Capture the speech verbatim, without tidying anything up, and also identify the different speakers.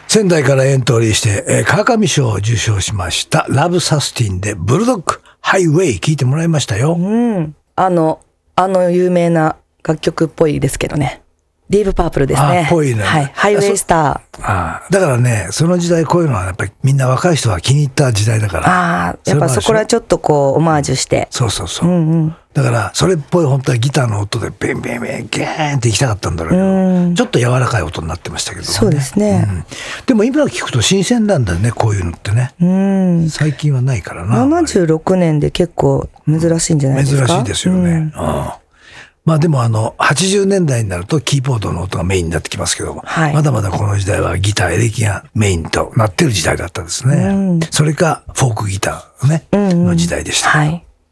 Speaker 1: 仙台からエントリーして、えー、川上賞を受賞しましたラブサスティンでブルドッグハイウェイ聞いてもらいましたよ。
Speaker 2: うん、あのあの有名な楽曲っぽいですけどね。ディープパープルですね。
Speaker 1: あ、ぽいね。
Speaker 2: はい。ハイウェイスタ
Speaker 1: ー。ああ、だからね、その時代こういうのはやっぱりみんな若い人は気に入った時代だから。
Speaker 2: ああ、やっぱそこらちょっとこうオマージュして。
Speaker 1: そうそうそう。
Speaker 2: うんうん、
Speaker 1: だからそれっぽい本当はギターの音でベンベンベンゲーンっていきたかったんだろうけど、うん、ちょっと柔らかい音になってましたけどね。
Speaker 2: そうですね。
Speaker 1: うん、でも今聞くと新鮮なんだよね、こういうのってね。うん、最近はないからな。
Speaker 2: ななじゅうろくねんで結構珍しいんじゃないですか。
Speaker 1: 珍しいですよね。うん、ああ、まあでもあのはちじゅうねんだいになるとキーボードの音がメインになってきますけども、はい、まだまだこの時代はギターエレキがメインとなってる時代だったんですね。うん、それかフォークギター、ね、うんうん、の時代でした。はい。